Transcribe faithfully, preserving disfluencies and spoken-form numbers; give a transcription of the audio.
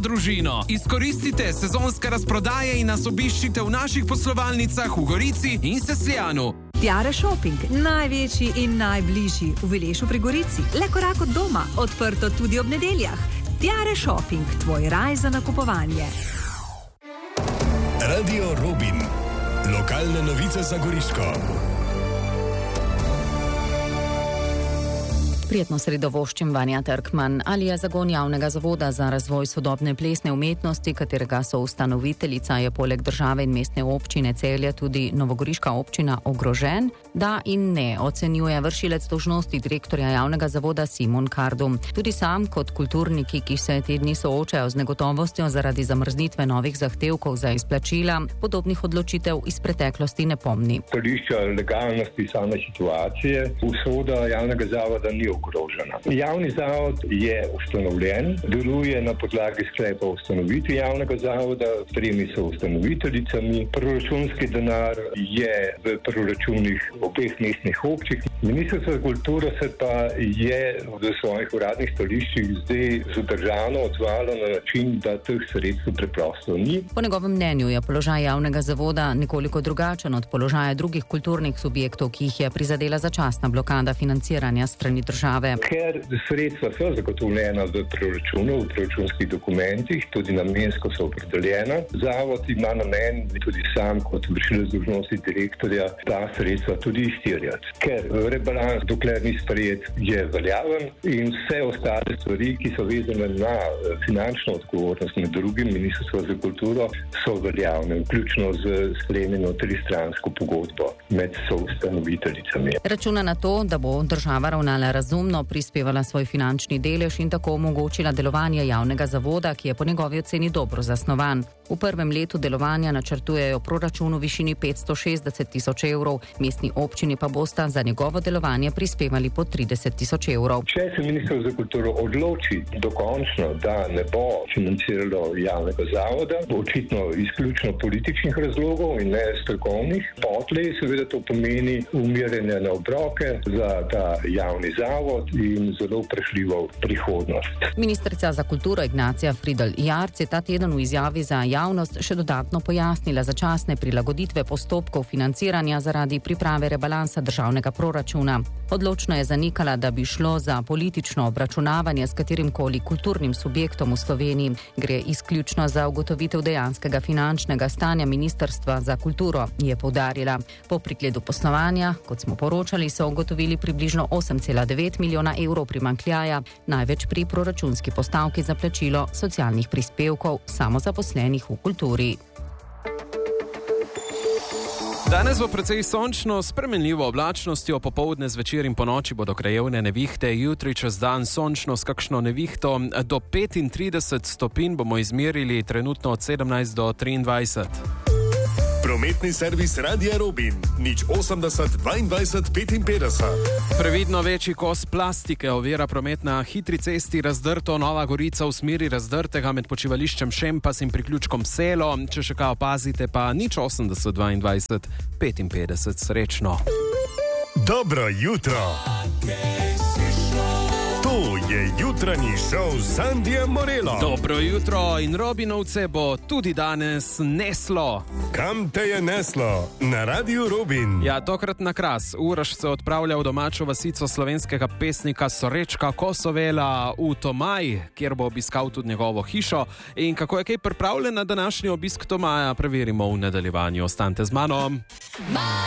družino. Izkoristite sezonske razprodaje in nas obiščite v naših poslovalnicah v Gorici in Sesljanu. Tiare Shopping, največji in najbližji v Vilešu pri Gorici. Le korak od doma, odprto tudi ob nedeljah. Tiare Shopping, tvoj raj za nakupovanje. Radio Robin. Lokalne novice za Goriško. Prijetno sredo voščim Vanja Trkman. Ali je zagon javnega zavoda za razvoj sodobne plesne umetnosti, katerega so ustanoviteljica je poleg države in mestne občine Celje tudi novogoriška občina, ogrožen? Da in ne, ocenjuje vršilec dolžnosti direktorja javnega zavoda Simon Kardum. Tudi sam kot kulturniki, ki se te dni soočajo z negotovostjo zaradi zamrznitve novih zahtevkov za izplačila, podobnih odločitev iz preteklosti ne pomni. Stališča legalnosti same situacije usoda javnega zavoda ni ogrožena. Javni zavod je ustanovljen, deluje na podlagi sklepa o ustanovitvi javnega zavoda, tremi so ustanoviteljicami, proračunski denar je v proračunih obeh mestnih občin. Ministrstvo za kulturo se pa je v svojih uradnih stališčih zdaj zadržano odzvalo na način, da teh sredstev preprosto ni. Po njegovem mnenju je položaj javnega zavoda nekoliko drugačen od položaja drugih kulturnih subjektov, ki jih je prizadela začasna blokada financiranja strani države. Ker sredstva so zagotovljena v proračunu, v proračunskih dokumentih, tudi namensko so opredeljena. Zavod ima namen tudi sam kot vršilec dolžnosti direktorja ta sredstva tudi izterjati. Ker rebalans, dokler ni sprejet, je veljaven in vse ostale stvari, ki so vezane na finančno odgovornost, med drugim Ministrstvo za kulturo, so veljavne, vključno z sklenjeno tristransko pogodbo med soustanoviteljicami. Računa na to, da bo država ravnala razumno, prispevala svoj finančni delež in tako omogočila delovanje javnega zavoda, ki je po njegovi oceni dobro zasnovan. V prvem letu delovanja načrtujejo proračun v višini petsto šestdeset tisoč evrov, mestni občini pa bosta za njegovo delovanje prispevali po trideset tisoč evrov. Če se Ministrstvo za kulturo odloči dokončno, da ne bo financiralo javnega zavoda, očitno izključno političnih razlogov in ne strokovnih, potlej seveda to pomeni umirjanje na obroke za ta javni zavod in zelo vprašljivo prihodnost. Ministrica za kulturo Ignacija Fridl Jarc je ta teden v izjavi za javnost še dodatno pojasnila začasne prilagoditve postopkov financiranja zaradi priprave rebalansa državnega proračuna. Odločno je zanikala, da bi šlo za politično obračunavanje s katerimkoli kulturnim subjektom v Sloveniji. Gre izključno za ugotovitev dejanskega finančnega stanja Ministrstva za kulturo, je poudarila. Po pregledu poslovanja, kot smo poročali, so ugotovili približno osem cela devet milijona evrov primanjkljaja, največ pri proračunski postavki za plačilo socialnih prispevkov samozaposlenih v kulturi. Danes bo precej sončno, s spremenljivo oblačnostjo, popoldne, zvečer in ponoči bodo krajevne nevihte, jutri čez dan sončno s kakšno nevihto, do petintrideset stopinj bomo izmerili, trenutno od sedemnajst do triindvajset. Prometni servis Radia Robin, nič osemdeset dvaindvajset petinpetdeset. Previdno večji kos plastike ovira promet na hitri cesti Razdrto Nova Gorica v smeri Razdrtega med počivališčem Šempas in priključkom Selo. Če še kaj opazite, pa nič osemdeset dvaindvajset petinpetdeset. Srečno. Dobro jutro. To je jutranji šov z Sandijem Morelom. Dobro jutro in Robinovce bo tudi danes neslo. Kam te je neslo? Na Radiu Robin. Ja, tokrat na Kras. Uroš se odpravlja v domačo vasico slovenskega pesnika Sorečka Kosovela v Tomaj, kjer bo obiskal tudi njegovo hišo. In kako je kaj pripravljen na današnji obisk Tomaja, preverimo v nadaljevanju. Ostanite z mano.